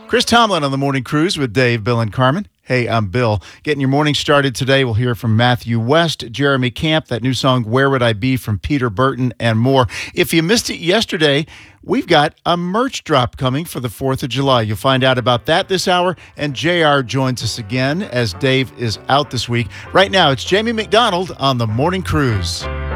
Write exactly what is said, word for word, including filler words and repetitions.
Chris Tomlin on the Morning Cruise with Dave, Bill, and Carmen. Hey, I'm Bill. Getting your morning started today, we'll hear from Matthew West, Jeremy Camp, that new song, Where Would I Be, from Peter Burton, and more. If you missed it yesterday, we've got a merch drop coming for the fourth of July. You'll find out about that this hour, and J R joins us again as Dave is out this week. Right now, it's Jamie McDonald on the Morning Cruise.